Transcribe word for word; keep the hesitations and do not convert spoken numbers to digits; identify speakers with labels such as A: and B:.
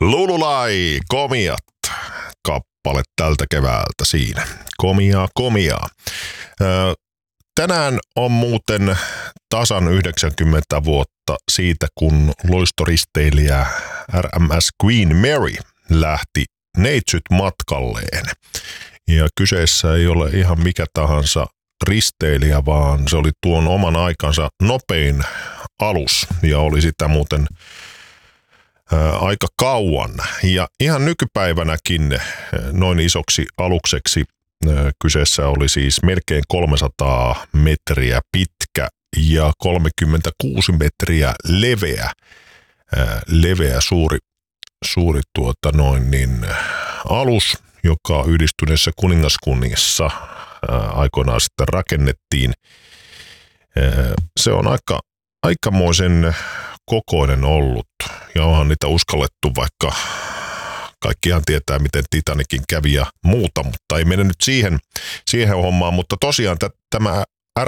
A: Lululai, komiat, kappale tältä keväältä siinä. Komiaa, komiaa. Tänään on muuten tasan yhdeksänkymmentä vuotta siitä, kun loistoristeilijä R M S Queen Mary lähti neitsyt matkalleen. Ja kyseessä ei ole ihan mikä tahansa risteilijä, vaan se oli tuon oman aikansa nopein alus ja oli sitä muuten ää, aika kauan. Ja ihan nykypäivänäkin noin isoksi alukseksi ää, kyseessä oli siis melkein kolmesataa metriä pitkä ja kolmekymmentäkuusi metriä leveä, ää, leveä suuri, suuri tuota noin niin alus, joka Yhdistyneessä kuningaskunnassa aikoinaan sitten rakennettiin. Se on aika, aikamoisen kokoinen ollut ja onhan niitä uskallettu, vaikka kaikkihan tietää, miten Titanicin kävi ja muuta, mutta ei mene nyt siihen, siihen hommaan. Mutta tosiaan t- tämä